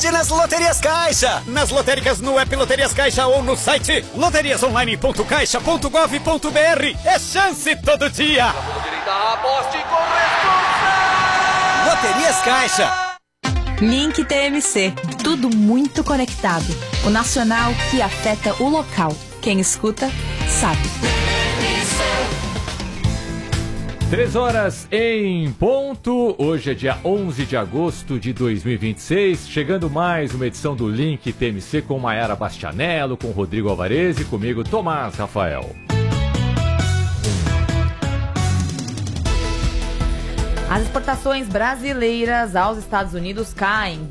sorte nas Loterias Caixa. Nas lotéricas, no app Loterias Caixa ou no site loteriasonline.caixa.gov.br. É chance todo dia. Aposte com responsa. Loterias Caixa. Link TMC. Tudo muito conectado. O nacional que afeta o local. Quem escuta, sabe. 3 horas em ponto. Hoje é dia 11 de agosto de 2026. Chegando mais uma edição do Link TMC com Maiara Bastianello, com Rodrigo Alvarez e comigo, Tomás Rafael. As exportações brasileiras aos Estados Unidos caem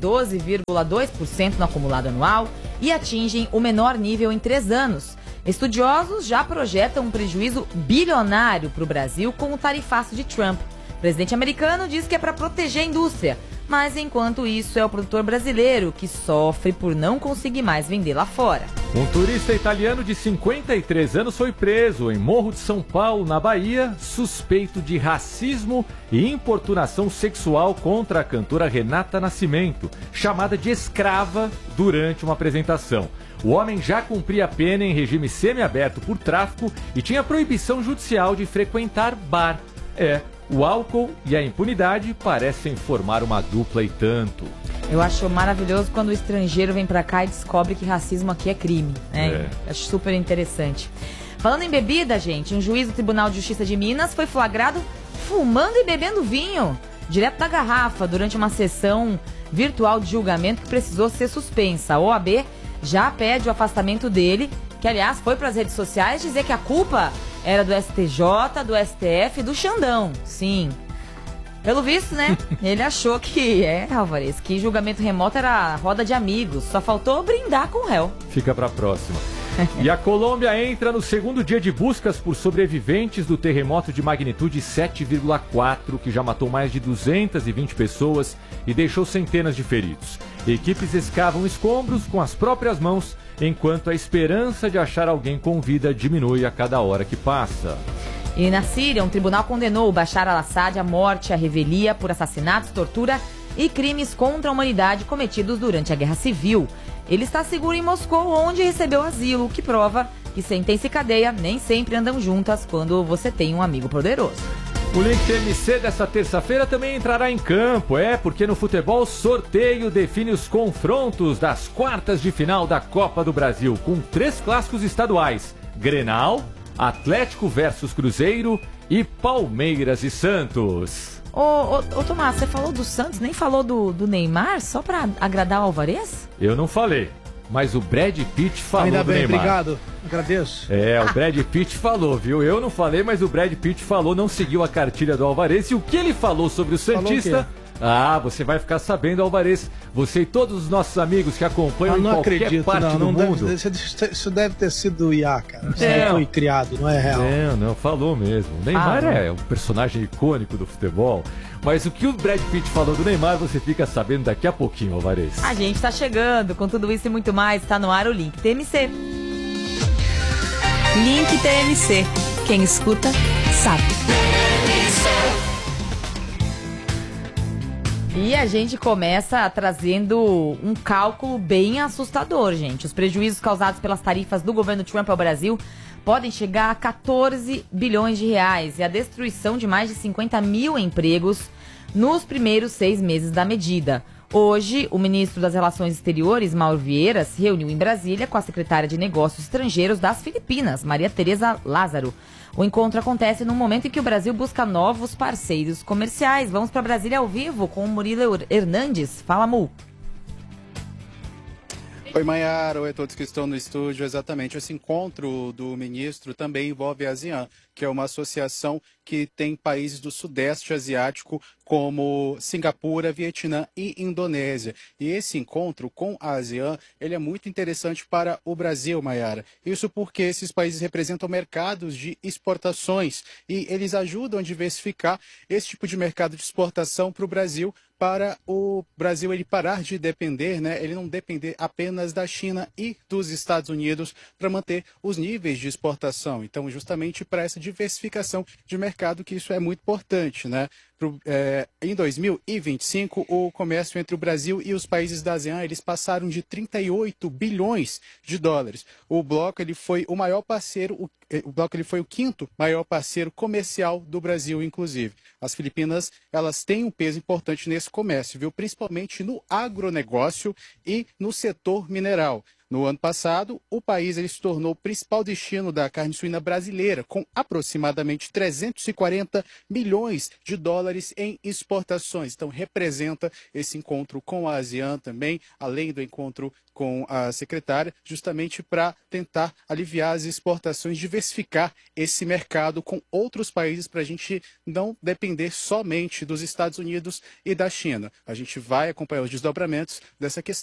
12,2% no acumulado anual e atingem o menor nível em 3 anos. Estudiosos já projetam um prejuízo bilionário para o Brasil com o tarifaço de Trump. O presidente americano diz que é para proteger a indústria, mas enquanto isso é o produtor brasileiro que sofre por não conseguir mais vender lá fora. Um turista italiano de 53 anos foi preso em Morro de São Paulo, na Bahia, suspeito de racismo e importunação sexual contra a cantora Renata Nascimento, chamada de escrava durante uma apresentação. O homem já cumpria a pena em regime semiaberto por tráfico e tinha proibição judicial de frequentar bar. O álcool e a impunidade parecem formar uma dupla e tanto. Eu acho maravilhoso quando o estrangeiro vem pra cá e descobre que racismo aqui é crime, né? Acho super interessante. Falando em bebida, gente, um juiz do Tribunal de Justiça de Minas foi flagrado fumando e bebendo vinho direto da garrafa durante uma sessão virtual de julgamento que precisou ser suspensa. A OAB já pede o afastamento dele, que aliás foi para as redes sociais dizer que a culpa era do STJ, do STF e do Xandão. Sim. Pelo visto, né? Ele achou que, Alvarez, que julgamento remoto era roda de amigos. Só faltou brindar com o réu. Fica pra próxima. E a Colômbia entra no segundo dia de buscas por sobreviventes do terremoto de magnitude 7,4, que já matou mais de 220 pessoas e deixou centenas de feridos. Equipes escavam escombros com as próprias mãos, enquanto a esperança de achar alguém com vida diminui a cada hora que passa. E na Síria, um tribunal condenou o Bashar al-Assad à morte e à revelia por assassinatos, tortura e crimes contra a humanidade cometidos durante a Guerra Civil. Ele está seguro em Moscou, onde recebeu asilo, o que prova que sentença e cadeia nem sempre andam juntas quando você tem um amigo poderoso. O Link TMC dessa terça-feira também entrará em campo, porque no futebol sorteio define os confrontos das quartas de final da Copa do Brasil, com 3 clássicos estaduais: Grenal, Atlético versus Cruzeiro e Palmeiras e Santos. Ô Tomás, você falou do Santos, nem falou do Neymar, só pra agradar o Alvarez? Eu não falei, mas o Brad Pitt falou do Neymar. Obrigado, agradeço. O Brad Pitt falou, viu? Eu não falei, mas o Brad Pitt falou, não seguiu a cartilha do Alvarez. E o que ele falou sobre o Santista... você vai ficar sabendo, Alvarez. Você e todos os nossos amigos que acompanham em qualquer parte do mundo. Isso deve ter sido o IA, cara. Isso não foi criado, não é real. Não, falou mesmo. O Neymar é um personagem icônico do futebol. Mas o que o Brad Pitt falou do Neymar, você fica sabendo daqui a pouquinho, Alvarez. A gente tá chegando com tudo isso e muito mais. Tá no ar o Link TMC. Link TMC. Quem escuta, sabe. E a gente começa trazendo um cálculo bem assustador, gente. Os prejuízos causados pelas tarifas do governo Trump ao Brasil podem chegar a 14 bilhões de reais e a destruição de mais de 50 mil empregos nos primeiros 6 meses da medida. Hoje, o ministro das Relações Exteriores, Mauro Vieira, se reuniu em Brasília com a secretária de Negócios Estrangeiros das Filipinas, Maria Tereza Lázaro. O encontro acontece num momento em que o Brasil busca novos parceiros comerciais. Vamos para Brasília ao vivo com o Murilo Hernandes. Fala, Mu. Oi, Maiara. Oi a todos que estão no estúdio. Exatamente. Esse encontro do ministro também envolve a ASEAN, que é uma associação que tem países do Sudeste Asiático como Singapura, Vietnã e Indonésia. E esse encontro com a ASEAN, ele é muito interessante para o Brasil, Maiara. Isso porque esses países representam mercados de exportações e eles ajudam a diversificar esse tipo de mercado de exportação para o Brasil, para o Brasil ele parar de depender, ele não depender apenas da China e dos Estados Unidos para manter os níveis de exportação. Então, justamente para essa diversificação de mercado, que isso é muito importante, em 2025, o comércio entre o Brasil e os países da ASEAN, eles passaram de 38 bilhões de dólares. O bloco ele foi o maior parceiro, o bloco ele foi o quinto maior parceiro comercial do Brasil, inclusive. As Filipinas, elas têm um peso importante nesse comércio, viu? Principalmente no agronegócio e no setor mineral. No ano passado, o país ele se tornou o principal destino da carne suína brasileira, com aproximadamente 340 milhões de dólares em exportações. Então, representa esse encontro com a ASEAN também, além do encontro com a secretária, justamente para tentar aliviar as exportações, diversificar esse mercado com outros países para a gente não depender somente dos Estados Unidos e da China. A gente vai acompanhar os desdobramentos dessa questão.